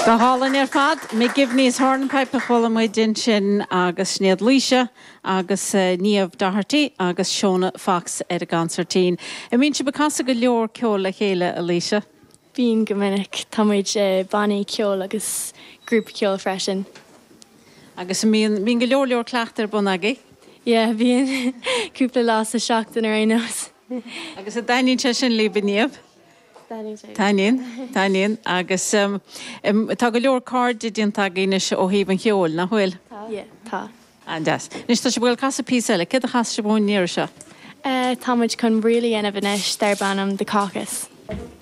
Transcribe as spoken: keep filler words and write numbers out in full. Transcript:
Go hálan ar fad, mé gibh níos Hornpipe a chola mu din sin agus snéad líise agus uh, níomh dahartaí agus Seona Fox ar a gansartín. I mín si becasa go leor ceol le chéile a líise? Bín go minic táid uh, bannaí ceol agus grúp ceol freisin. Agus mín go leor leor cleachtar bunagi? Yeah, bíon cúpla lás a seachtain ar aonos. Agus a daíonn se sin líbe níomh? Taíonn, taíonn, agus um, um, tá go leor cardide díon tá gine se ó híomh cheol na hfuil? Yeah, tá. Andas. Nis tá se bhfuil casa písile, cid a chas se bhún níir se? Uh, táid chun bríla ana bhanis dar bannam de caucus.